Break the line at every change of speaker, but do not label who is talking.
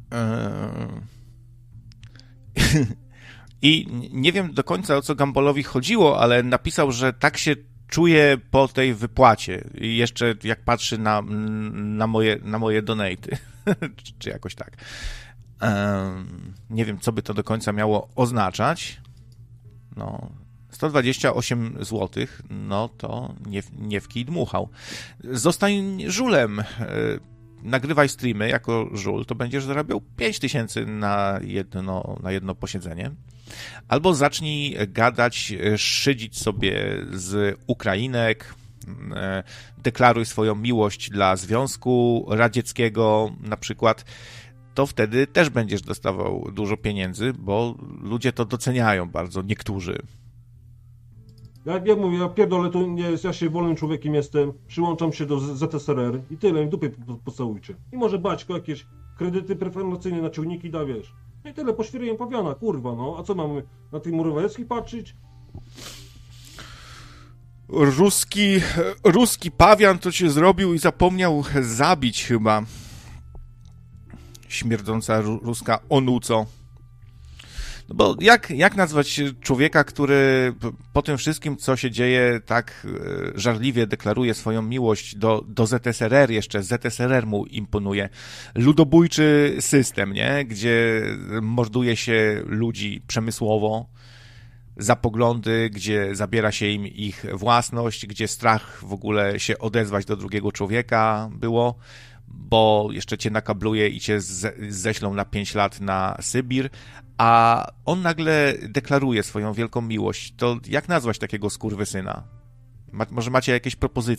I nie wiem do końca, o co Gumballowi chodziło, ale napisał, że tak się czuje po tej wypłacie. I jeszcze jak patrzy na moje donaty. Czy jakoś tak. Nie wiem, co by to do końca miało oznaczać. No, 128 zł, no to nie w kij dmuchał. Zostań żulem. Nagrywaj streamy jako żul, to będziesz zarabiał 5000 na jedno posiedzenie. Albo zacznij gadać, szydzić sobie z Ukrainek, deklaruj swoją miłość dla Związku Radzieckiego na przykład, to wtedy też będziesz dostawał dużo pieniędzy, bo ludzie to doceniają bardzo, niektórzy.
Jak mówię, ja pierdolę, to nie jest, ja się wolnym człowiekiem jestem, przyłączam się do ZSRR i tyle, i dupy pocałujcie. I może Baćko jakieś kredyty preferencyjne na ciągniki da, wiesz. No i tyle, poświruję pawiana, kurwa, no. A co mamy na tych Morawiecki patrzeć?
Ruski pawian to cię zrobił i zapomniał zabić chyba. Śmierdząca ruska onuco. No bo jak nazwać człowieka, który po tym wszystkim, co się dzieje, tak żarliwie deklaruje swoją miłość do ZSRR, jeszcze ZSRR mu imponuje. Ludobójczy system, nie? Gdzie morduje się ludzi przemysłowo za poglądy, gdzie zabiera się im ich własność, gdzie strach w ogóle się odezwać do drugiego człowieka było, bo jeszcze cię nakabluje i cię ześlą na 5 lat na Sybir, a on nagle deklaruje swoją wielką miłość. To jak nazwać takiego skurwysyna? Może macie jakieś propozycje?